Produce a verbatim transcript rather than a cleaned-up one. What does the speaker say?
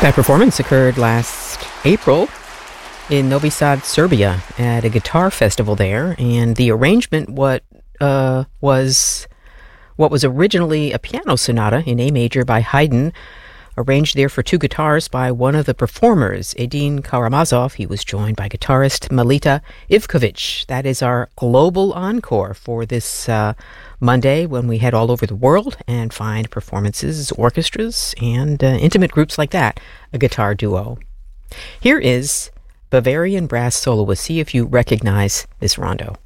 That performance occurred last April in Novi Sad, Serbia, at a guitar festival there, and the arrangement what uh, was what was originally a piano sonata in A major by Haydn, arranged there for two guitars by one of the performers, Edin Karamazov. He was joined by guitarist Melita Ivkovic. That is our global encore for this uh, Monday, when we head all over the world and find performances, orchestras, and uh, intimate groups like that, a guitar duo. Here is Bavarian Brass Soloist. See if you recognize this rondo.